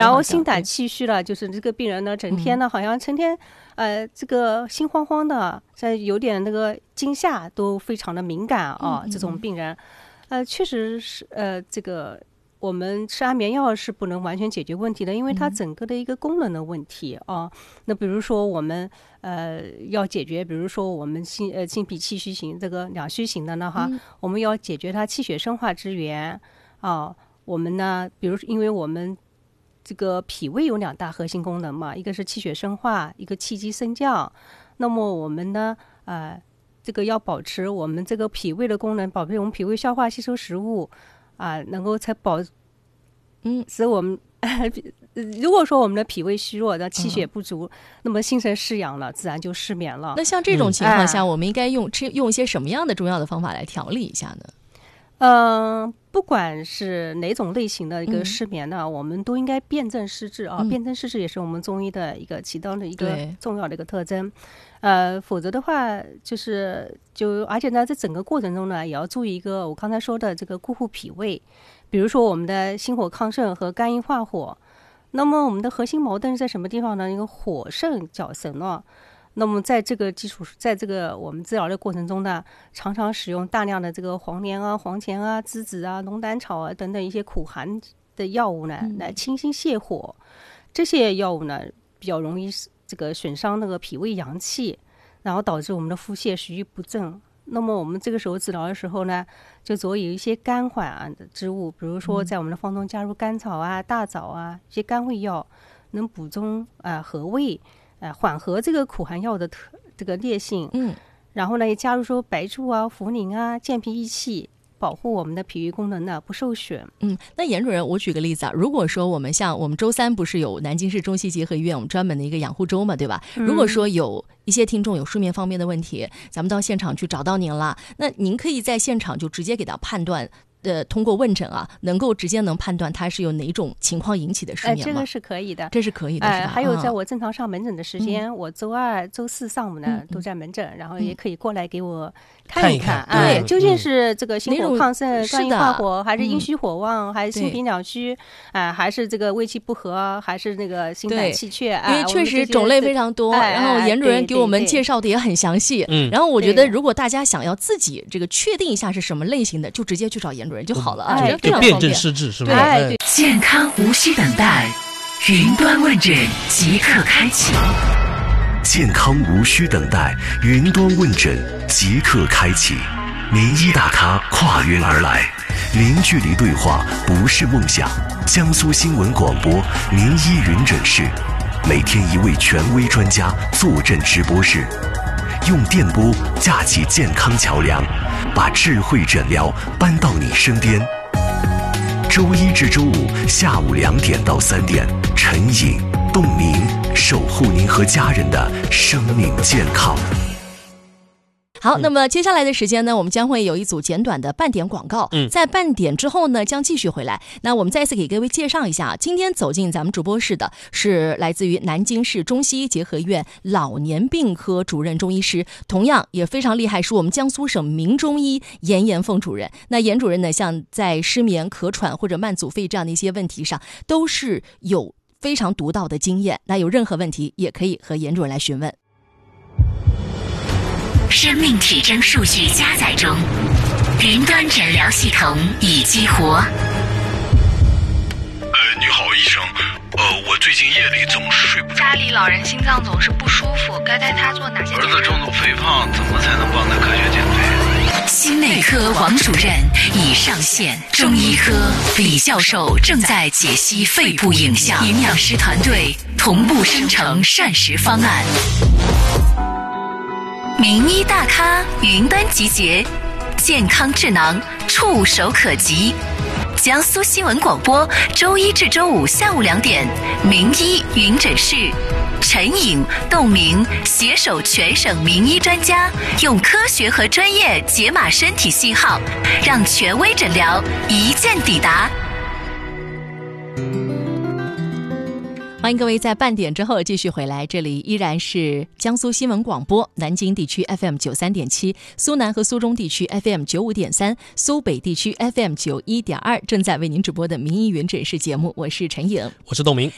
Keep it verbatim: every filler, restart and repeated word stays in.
然后心胆气虚了，就是这个病人呢，整天呢、嗯、好像成天呃这个心慌慌的，在有点那个惊吓都非常的敏感啊、嗯，这种病人，呃确实是呃这个。我们吃安眠药是不能完全解决问题的，因为它整个的一个功能的问题啊。那比如说我们呃要解决，比如说我们心呃心脾气虚型这个两虚型的呢哈、嗯，我们要解决它气血生化之源啊。我们呢，比如因为我们这个脾胃有两大核心功能嘛，一个是气血生化，一个气机升降。那么我们呢，呃，这个要保持我们这个脾胃的功能，保持我们脾胃消化吸收食物。啊，能够才保，嗯，使我们如果说我们的脾胃虚弱，那气血不足、嗯，那么心神失养了，自然就失眠了。 那像这种情况下，嗯、我们应该用吃用一些什么样的中药的方法来调理一下呢？ 嗯、呃，不管是哪种类型的一个失眠呢，嗯、我们都应该辨证施治啊。嗯、辨证施治也是我们中医的一个起到的一个重要的一个特征。呃，否则的话，就是就而且呢，在整个过程中呢，也要注意一个我刚才说的这个固护脾胃，比如说我们的心火亢盛和肝阴化火。那么我们的核心矛盾是在什么地方呢？一个火盛绞神了。那么在这个基础，在这个我们治疗的过程中呢，常常使用大量的这个黄连啊、黄芩啊、栀子啊、龙胆草啊等等一些苦寒的药物呢，来清心泻火。这些药物呢，比较容易这个损伤那个脾胃阳气，然后导致我们的腹泻、食欲不振。那么我们这个时候治疗的时候呢，就着有一些甘缓的之物，比如说在我们的方中加入甘草啊、大枣啊一些甘味药，能补中啊、呃、和胃，呃缓和这个苦寒药的特这个烈性。嗯，然后呢也加入说白术啊、茯苓啊，健脾益气。保护我们的脾胃功能呢不受损。 嗯，那严主任，我举个例子啊，如果说我们像我们周三不是有南京市中西结合医院我们专门的一个养护周嘛，对吧？嗯、如果说有一些听众有睡眠方面的问题，咱们到现场去找到您了，那您可以在现场就直接给他判断。呃，通过问诊啊，能够直接能判断它是由哪种情况引起的失眠吗？ 呃、这个是可以的， 这是可以的， 呃、 是吧？ 还有在我正常上门诊的时间，嗯、我周二、周四上午呢、 嗯、 都在门诊，然后也可以过来给我看一看， 看一看哎，究竟是这个心火亢盛、肝阴化火，还是阴虚火旺， 嗯、 还是心脾两虚，啊、呃，还是这个胃气不和，还是那个心胆气血？ 因为确实种类非常多， 哎、 然后严主任给我们介绍的也很详细。嗯，然后我觉得如果大家想要自己这个确定一下是什么类型的，就直接去找严主任就好了啊。 哎就辨证施治是吧？ 对对， 健康无需等待，云端问诊即刻开启。 健康无需等待，云端问诊即刻开启。名医大咖跨云而来，零距离对话不是梦想。江苏新闻广播名医云诊室，每天一位权威专家坐镇直播室，用电波架起健康桥梁，把智慧诊疗搬到你身边。周一至周五下午两点到三点，陈颖、洞明守护您和家人的生命健康。 好，那么接下来的时间呢，我们将会有一组简短的半点广告。嗯，在半点之后呢，将继续回来。那我们再次给各位介绍一下，今天走进咱们直播室的是来自于南京市中西医结合医院老年病科主任中医师，同样也非常厉害，是我们江苏省名中医严延凤主任。那严主任呢，像在失眠、咳喘或者慢阻肺这样的一些问题上，都是有非常独到的经验。那有任何问题，也可以和严主任来询问。 生命体征数据加载中，云端诊疗系统已激活。呃， 你好，医生。呃，我最近夜里总是睡不着。 家里老人心脏总是不舒服，该带他做哪些？ 儿子重度肥胖，怎么才能帮他科学减肥？ 心内科王主任已上线，中医科李教授正在解析肺部影像，营养师团队同步生成膳食方案。名医大咖云端集结，健康智囊触手可及。江苏新闻广播周一至周五下午两点，名医云诊室，陈颖、洞明携手全省名医专家，用科学和专业解码身体信号，让权威诊疗一键抵达。 欢迎各位在半点之后继续回来，这里依然是江苏新闻广播，南京地区 F M 九十三点七，苏南和苏中地区 F M 九十五点三，苏北地区 F M 九十一点二，正在为您直播的名医云诊室节目，我是陈颖， 我是窦明。